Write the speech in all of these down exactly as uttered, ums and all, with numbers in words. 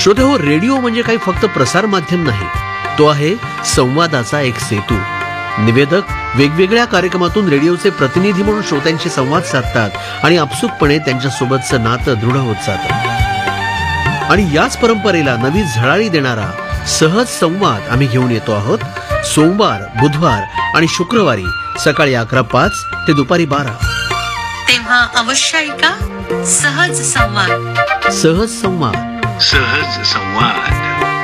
श्रोते हो, रेडिओ म्हणजे काही फक्त प्रसार माध्यम नाही, तो आहे संवादाचा एक सेतू. निवेदक वेगवेगळ्या कार्यक्रमातून रेडिओचे प्रतिनिधी म्हणून श्रोत्यांशी संवाद साधतात आणि आपसुकपणे त्यांच्यासोबतचं नातं दृढ होत जातं. आणि याच परंपरेला नवी झळाळी देणारा सहज संवाद आम्ही घेऊन येतो आहोत. सोमवार, बुधवार आणि शुक्रवारी सकाळी अकरा पाच ते दुपारी बारा. तेव्हा अवश्य ऐका सहज संवाद. सहज संवाद. सहज संवाद.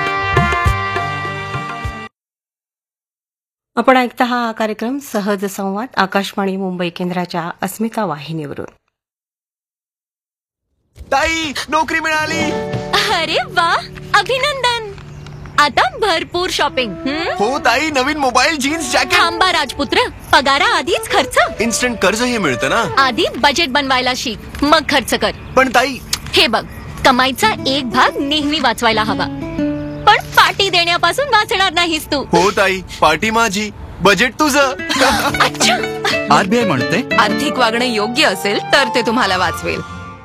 आपण ऐकता हा कार्यक्रम सहज संवाद आकाशवाणी मुंबई केंद्राच्या अस्मिता वाहिनीवरून. ताई, नोकरी मिळाली. अरे वा, अभिनंदन. आता भरपूर शॉपिंग. हो ताई, नवीन मोबाईल, जीन्स, जॅकेट. थांबा राजपुत्र, पगारा आधीच खर्च. इन्स्टंट कर्ज हे मिळतं ना. आधी बजेट बनवायला शिक, मग खर्च कर. पण ताई, हे बघ, कमाईचा एक भाग नेहमी वाचवायला हवा, पण पार्टी देण्यापासून वाचणार नाहीस तू. हो ताई, पार्टी माझी, बजेट तुझं. आरबीआय म्हणते, आर्थिक वागणं योग्य असेल तर ते तुम्हाला वाचवेल.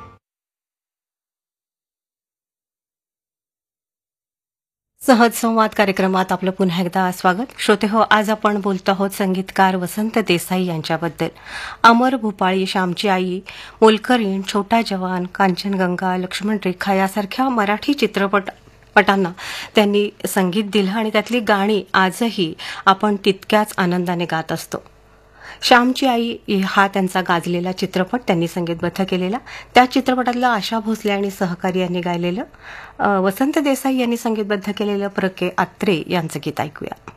सहज संवाद कार्यक्रमात आपलं पुन्हा एकदा स्वागत. श्रोते हो, आज आपण बोलतो आहोत संगीतकार वसंत देसाई यांच्याबद्दल. अमर भूपाळी, श्यामची आई, मोलकरीण, छोटा जवान, कांचनगंगा, लक्ष्मण रेखा यासारख्या मराठी चित्रपट पटांना त्यांनी संगीत दिलं आणि त्यातली गाणी आजही आपण तितक्याच आनंदाने गात असतो. श्यामची आई हा त्यांचा गाजलेला चित्रपट त्यांनी संगीतबद्ध केलेला. त्या चित्रपटातलं आशा भोसले आणि सहकारी यांनी गायलेलं, वसंत देसाई यांनी संगीतबद्ध केलेलं प्र के आत्रे यांचं गीत ऐकूया.